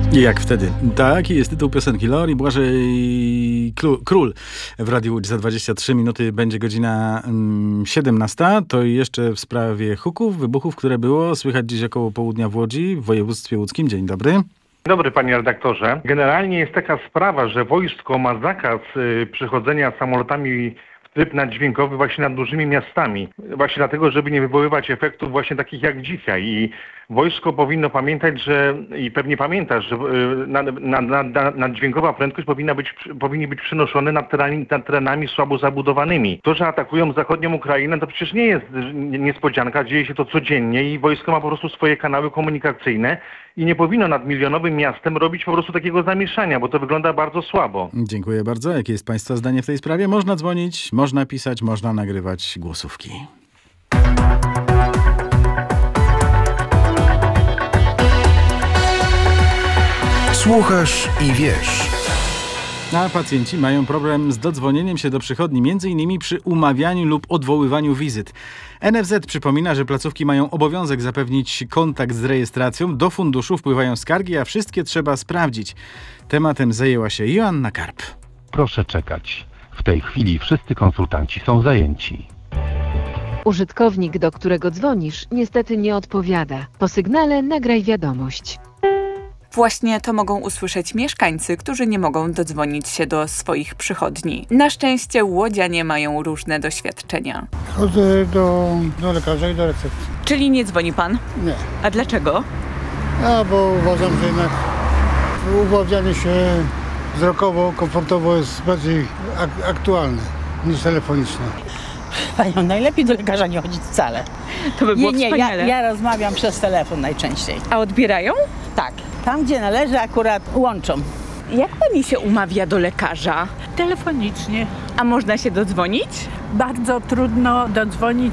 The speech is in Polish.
I jak wtedy? Taki jest tytuł piosenki Lori Błażej Król w Radiu Łódź. Za 23 minuty będzie godzina 17. To jeszcze w sprawie huków, wybuchów, które było słychać dziś około południa w Łodzi, w województwie łódzkim. Dzień dobry. Dzień dobry, panie redaktorze. Generalnie jest taka sprawa, że wojsko ma zakaz przechodzenia samolotami w tryb naddźwiękowy właśnie nad dużymi miastami. Właśnie dlatego, żeby nie wywoływać efektów właśnie takich jak dzisiaj. I wojsko powinno pamiętać, że i pewnie pamiętasz, że naddźwiękowa prędkość powinni być przenoszone nad terenami słabo zabudowanymi. To, że atakują zachodnią Ukrainę, to przecież nie jest niespodzianka, dzieje się to codziennie i wojsko ma po prostu swoje kanały komunikacyjne i nie powinno nad milionowym miastem robić po prostu takiego zamieszania, bo to wygląda bardzo słabo. Dziękuję bardzo. Jakie jest państwa zdanie w tej sprawie? Można dzwonić, można pisać, można nagrywać głosówki. Słuchasz i wiesz. A pacjenci mają problem z dodzwonieniem się do przychodni, m.in. przy umawianiu lub odwoływaniu wizyt. NFZ przypomina, że placówki mają obowiązek zapewnić kontakt z rejestracją. Do funduszu wpływają skargi, a wszystkie trzeba sprawdzić. Tematem zajęła się Joanna Karp. Proszę czekać. W tej chwili wszyscy konsultanci są zajęci. Użytkownik, do którego dzwonisz, niestety nie odpowiada. Po sygnale nagraj wiadomość. Właśnie to mogą usłyszeć mieszkańcy, którzy nie mogą dodzwonić się do swoich przychodni. Na szczęście łodzianie mają różne doświadczenia. Chodzę do lekarza i do recepcji. Czyli nie dzwoni pan? Nie. A dlaczego? Bo uważam, że jednak umawianie się wzrokowo, komfortowo jest bardziej aktualne niż telefoniczne. Panią, najlepiej do lekarza nie chodzić wcale. To by było wspaniale. Ja rozmawiam przez telefon najczęściej. A odbierają? Tak, tam gdzie należy akurat łączą. Jak pani się umawia do lekarza? Telefonicznie. A można się dodzwonić? Bardzo trudno dodzwonić